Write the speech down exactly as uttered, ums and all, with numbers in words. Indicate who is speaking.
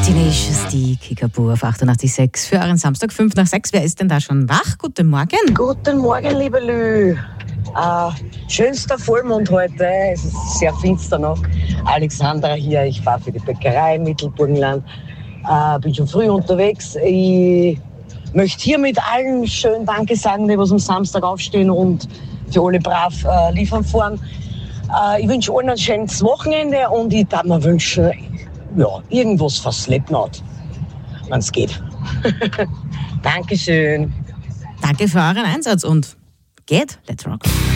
Speaker 1: Tenacious D, Kickapoo auf achtundachtzig Komma sechs für euren Samstag, fünf nach sechs. Wer ist denn da schon wach? Guten Morgen.
Speaker 2: Guten Morgen, liebe Lü. Äh, schönster Vollmond heute. Es ist sehr finster noch. Alexandra hier. Ich fahre für die Bäckerei im Mittelburgenland. Äh, bin schon früh unterwegs. Ich möchte hiermit allen schön Danke sagen, die was am Samstag aufstehen und für alle brav äh, liefern fahren. Äh, ich wünsche allen ein schönes Wochenende und ich darf mir wünschen, ja, irgendwas für Slipknot, wenn es geht. Dankeschön.
Speaker 1: Danke für euren Einsatz und geht, let's rock.